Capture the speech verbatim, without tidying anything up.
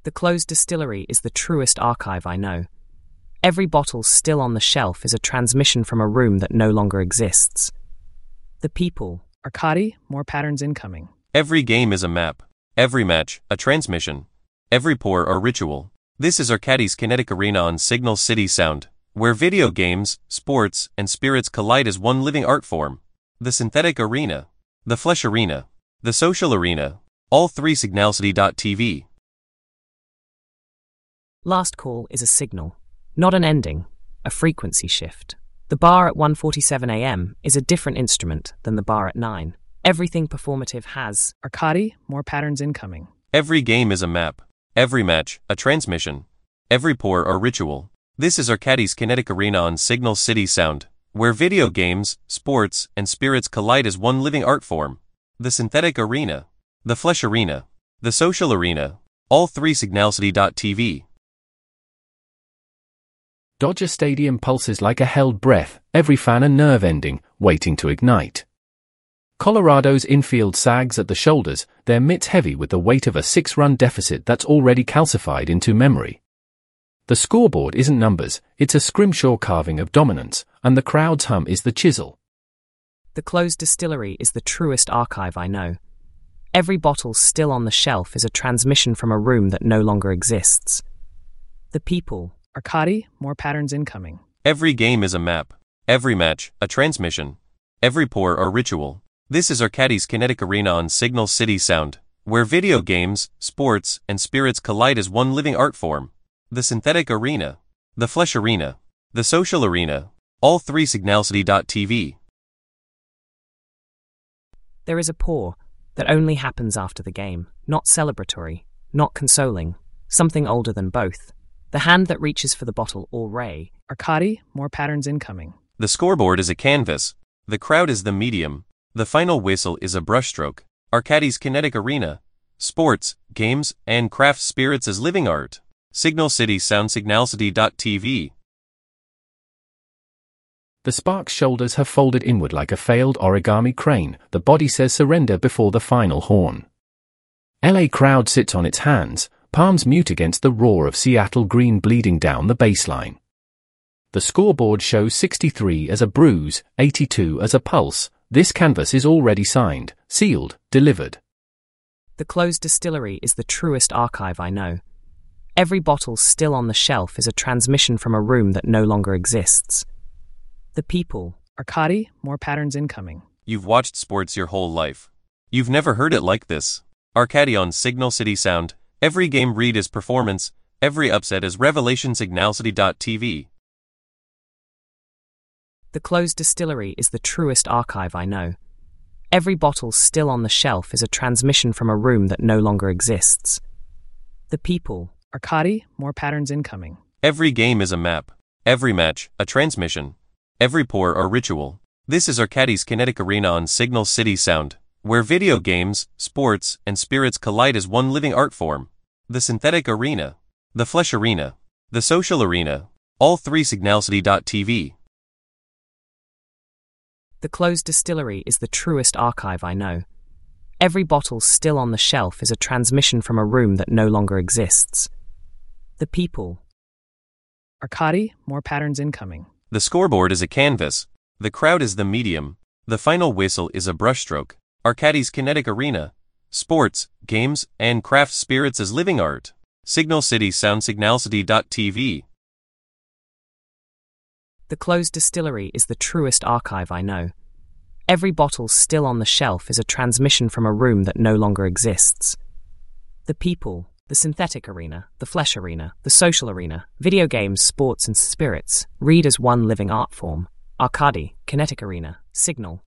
The closed distillery is the truest archive I know. Every bottle still on the shelf is a transmission from a room that no longer exists. The people. Arcadi, more patterns incoming. Every game is a map. Every match, a transmission. Every pour, a ritual. This is Arcadi's Kinetic Arena on Signal City Sound, where video games, sports, and spirits collide as one living art form. The synthetic arena, the flesh arena, the social arena, all three signalcity dot t v. Last call is a signal, not an ending, a frequency shift. The bar at one forty-seven a m is a different instrument than the bar at nine. Everything performative has. Arcadi, more patterns incoming. Every game is a map. Every match, a transmission. Every pour, a ritual. This is Arcadi's Kinetic Arena on Signal City Sound, where video games, sports, and spirits collide as one living art form. The synthetic arena, the flesh arena, the social arena, all three signalcity dot t v. Dodger Stadium pulses like a held breath, every fan a nerve ending, waiting to ignite. Colorado's infield sags at the shoulders, their mitts heavy with the weight of a six-run deficit that's already calcified into memory. The scoreboard isn't numbers, it's a scrimshaw carving of dominance, and the crowd's hum is the chisel. The closed distillery is the truest archive I know. Every bottle still on the shelf is a transmission from a room that no longer exists. The people. Arcadi, more patterns incoming. Every game is a map. Every match, a transmission. Every pour, a ritual. This is Arcadi's Kinetic Arena on Signal City Sound, where video games, sports, and spirits collide as one living art form. The synthetic arena, the flesh arena, the social arena, all three signalcity dot t v. There is a pour that only happens after the game, not celebratory, not consoling, something older than both. The hand that reaches for the bottle or ray. Arcadi, more patterns incoming. The scoreboard is a canvas. The crowd is the medium. The final whistle is a brushstroke. Arcadi's Kinetic Arena. Sports, games, and craft spirits as living art. Signal City Sound signalcity dot t v. The Spark's shoulders have folded inward like a failed origami crane, the body says surrender before the final horn. L A crowd sits on its hands, palms mute against the roar of Seattle green bleeding down the baseline. The scoreboard shows sixty-three as a bruise, eighty-two as a pulse. This canvas is already signed, sealed, delivered. The closed distillery is the truest archive I know. Every bottle still on the shelf is a transmission from a room that no longer exists. The people. Arcadi, more patterns incoming. You've watched sports your whole life. You've never heard it like this. Arcadi on Signal City Sound. Every game read is performance, every upset is revelation signalcity dot t v. The closed distillery is the truest archive I know. Every bottle still on the shelf is a transmission from a room that no longer exists. The people. Arcadi, more patterns incoming. Every game is a map. Every match, a transmission. Every pour, a ritual. This is Arcadi's Kinetic Arena on Signal City Sound, where video games, sports, and spirits collide as one living art form. The synthetic arena, the flesh arena, the social arena, all three signalcity dot t v. The closed distillery is the truest archive I know. Every bottle still on the shelf is a transmission from a room that no longer exists. The people. Arcadi, more patterns incoming. The scoreboard is a canvas. The crowd is the medium. The final whistle is a brushstroke. Arcadi's Kinetic Arena. Sports, games, and craft spirits as living art. Signal City Sound signalcity dot t v. The closed distillery is the truest archive I know. Every bottle still on the shelf is a transmission from a room that no longer exists. The people, the synthetic arena, the flesh arena, the social arena, video games, sports, and spirits read as one living art form. Arcadi, Kinetic Arena, Signal